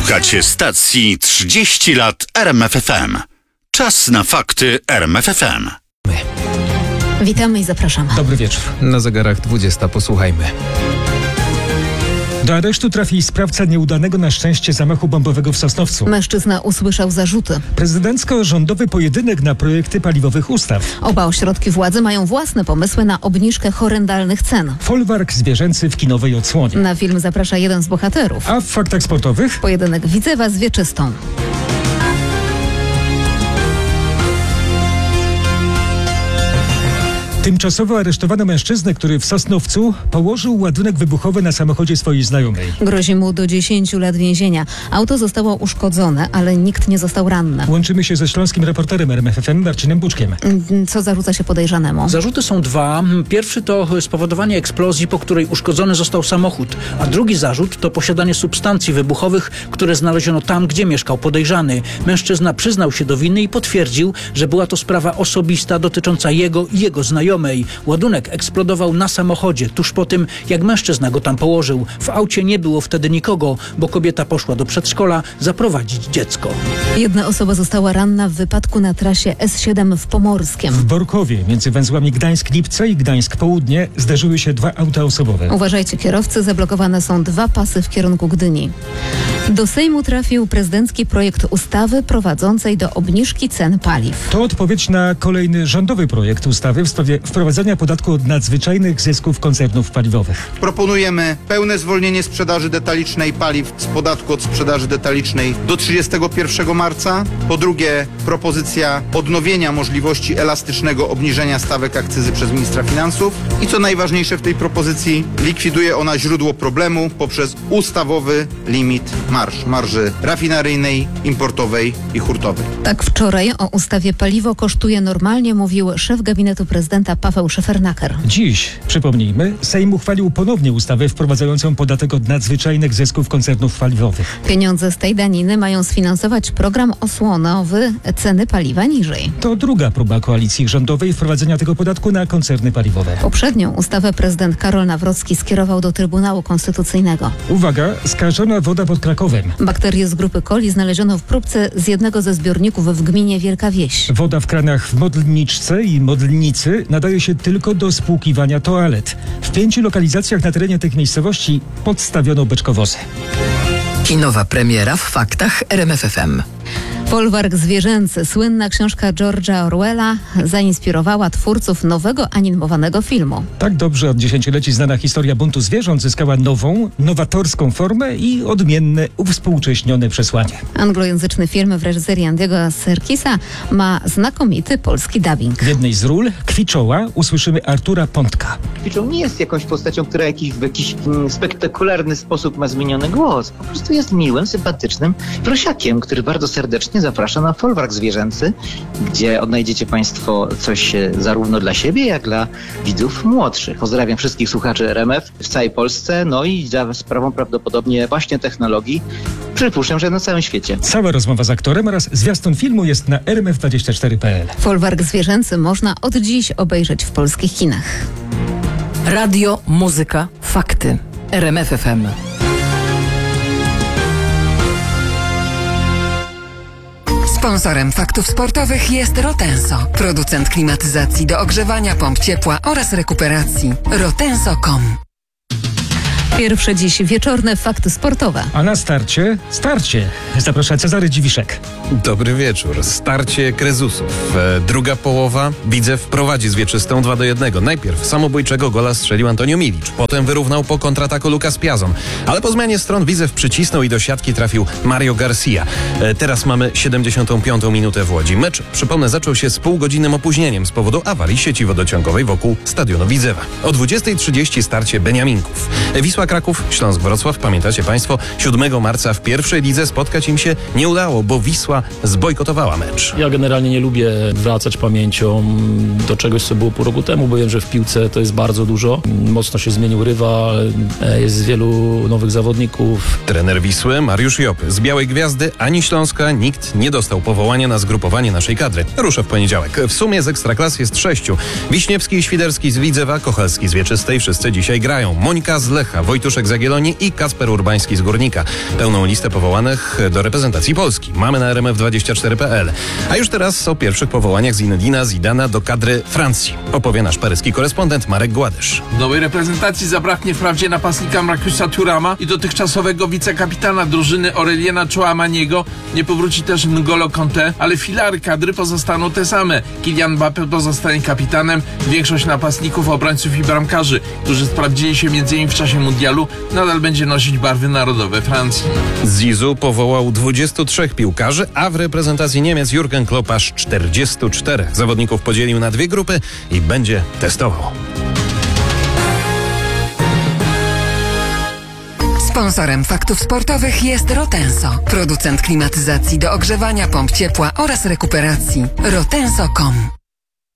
Słuchacie stacji 30 lat RMF FM. Czas na fakty RMF FM. Witamy i zapraszamy. Dobry wieczór. Na zegarach 20. Posłuchajmy. Do aresztu trafi sprawca nieudanego na szczęście zamachu bombowego w Sosnowcu. Mężczyzna usłyszał zarzuty. Prezydencko-rządowy pojedynek na projekty paliwowych ustaw. Oba ośrodki władzy mają własne pomysły na obniżkę horrendalnych cen. Folwark zwierzęcy w kinowej odsłonie. Na film zaprasza jeden z bohaterów. A w faktach sportowych? Pojedynek Widzewa z Wieczystą. Tymczasowo aresztowano mężczyznę, który w Sosnowcu położył ładunek wybuchowy na samochodzie swojej znajomej. Grozi mu do 10 lat więzienia. Auto zostało uszkodzone, ale nikt nie został ranny. Łączymy się ze śląskim reporterem RMF FM Marcinem Buczkiem. Co zarzuca się podejrzanemu? Zarzuty są dwa. Pierwszy to spowodowanie eksplozji, po której uszkodzony został samochód, a drugi zarzut to posiadanie substancji wybuchowych, które znaleziono tam, gdzie mieszkał podejrzany. Mężczyzna przyznał się do winy i potwierdził, że była to sprawa osobista dotycząca jego i jego znajomej. Ładunek eksplodował na samochodzie, tuż po tym, jak mężczyzna go tam położył. W aucie nie było wtedy nikogo, bo kobieta poszła do przedszkola zaprowadzić dziecko. Jedna osoba została ranna w wypadku na trasie S7 w Pomorskiem. W Borkowie między węzłami Gdańsk-Lipce i Gdańsk-Południe zderzyły się dwa auta osobowe. Uważajcie kierowcy, zablokowane są dwa pasy w kierunku Gdyni. Do Sejmu trafił prezydencki projekt ustawy prowadzącej do obniżki cen paliw. To odpowiedź na kolejny rządowy projekt ustawy w sprawie wprowadzania podatku od nadzwyczajnych zysków koncernów paliwowych. Proponujemy pełne zwolnienie sprzedaży detalicznej paliw z podatku od sprzedaży detalicznej do 31 marca. Po drugie, propozycja odnowienia możliwości elastycznego obniżenia stawek akcyzy przez ministra finansów. I co najważniejsze w tej propozycji, likwiduje ona źródło problemu poprzez ustawowy limit marży rafineryjnej, importowej i hurtowej. Tak wczoraj o ustawie paliwo kosztuje normalnie mówił szef gabinetu prezydenta Paweł Szefernaker. Dziś, przypomnijmy, Sejm uchwalił ponownie ustawę wprowadzającą podatek od nadzwyczajnych zysków koncernów paliwowych. Pieniądze z tej daniny mają sfinansować program osłonowy ceny paliwa niżej. To druga próba koalicji rządowej wprowadzenia tego podatku na koncerny paliwowe. Poprzednią ustawę prezydent Karol Nawrocki skierował do Trybunału Konstytucyjnego. Uwaga, skażona woda pod Krakowem. Bakterie z grupy coli znaleziono w próbce z jednego ze zbiorników w gminie Wielka Wieś. Woda w kranach w Modlniczce i Modlnicy nadaje się tylko do spłukiwania toalet. W 5 lokalizacjach na terenie tych miejscowości podstawiono beczkowozy. Kinowa premiera w faktach RMF FM. Folwark zwierzęcy, słynna książka George'a Orwella, zainspirowała twórców nowego animowanego filmu. Tak dobrze od dziesięcioleci znana historia buntu zwierząt zyskała nową, nowatorską formę i odmienne, uwspółcześnione przesłanie. Anglojęzyczny film w reżyserii Andiego Serkisa ma znakomity polski dubbing. W jednej z ról, Kwiczoła, usłyszymy Artura Pątka. Kwiczoł nie jest jakąś postacią, która w jakiś spektakularny sposób ma zmieniony głos. Po prostu jest miłym, sympatycznym prosiakiem, który bardzo serdecznie zaprasza na folwark zwierzęcy, gdzie odnajdziecie Państwo coś zarówno dla siebie, jak dla widzów młodszych. Pozdrawiam wszystkich słuchaczy RMF w całej Polsce, no i za sprawą prawdopodobnie właśnie technologii, przypuszczam, że na całym świecie. Cała rozmowa z aktorem oraz zwiastun filmu jest na rmf24.pl. Folwark zwierzęcy można od dziś obejrzeć w polskich kinach. Radio, muzyka, fakty. RMF FM. Sponsorem faktów sportowych jest Rotenso, producent klimatyzacji do ogrzewania, pomp ciepła oraz rekuperacji. Rotenso.com. Pierwsze dziś wieczorne fakty sportowe. A na starcie, zaprasza Cezary Dziwiszek. Dobry wieczór. Starcie Krezusów. Druga połowa. Widzew prowadzi z Wieczystą 2-1. Najpierw samobójczego gola strzelił Antonio Milic. Potem wyrównał po kontrataku Lucas Piazon. Ale po zmianie stron Widzew przycisnął i do siatki trafił Mario Garcia. Teraz mamy 75. minutę w Łodzi. Mecz, przypomnę, zaczął się z półgodzinnym opóźnieniem z powodu awarii sieci wodociągowej wokół stadionu Widzewa. O 20:30 starcie Beniaminków. Wisła Kraków, Śląsk Wrocław. Pamiętacie Państwo, 7 marca w pierwszej lidze spotkać im się nie udało, bo Wisła zbojkotowała mecz. Ja generalnie nie lubię wracać pamięcią do czegoś, co było pół roku temu, bo wiem, że w piłce to jest bardzo dużo. Mocno się zmienił rywal, jest wielu nowych zawodników. Trener Wisły Mariusz Jop. Z Białej Gwiazdy ani Śląska nikt nie dostał powołania na zgrupowanie naszej kadry. Rusza w poniedziałek. W sumie z Ekstraklas jest 6. Wiśniewski i Świderski z Widzewa, Kochalski z Wieczystej. Wszyscy dzisiaj grają. Monika z Lecha, Wojtuszek z Jagiellonii i Kacper Urbański z Górnika. Pełną listę powołanych do reprezentacji Polski mamy na rmf24.pl. A już teraz o pierwszych powołaniach Zinedina Zidana do kadry Francji opowie nasz paryski korespondent Marek Gładysz. W nowej reprezentacji zabraknie wprawdzie napastnika Marcusa Thurama i dotychczasowego wicekapitana drużyny Aureliana Tchouamaniego. Nie powróci też N'Golo Kanté, ale filary kadry pozostaną te same. Kylian Mbappé pozostanie kapitanem. Większość napastników, obrońców i bramkarzy, którzy sprawdzili się m.in. w czasie mundialu, nadal będzie nosić barwy narodowe Francji. Zizou powołał 23 piłkarzy, a w reprezentacji Niemiec Jurgen Klopp aż 44. Zawodników podzielił na dwie grupy i będzie testował. Sponsorem Faktów Sportowych jest Rotenso, producent klimatyzacji do ogrzewania, pomp ciepła oraz rekuperacji. Rotenso.com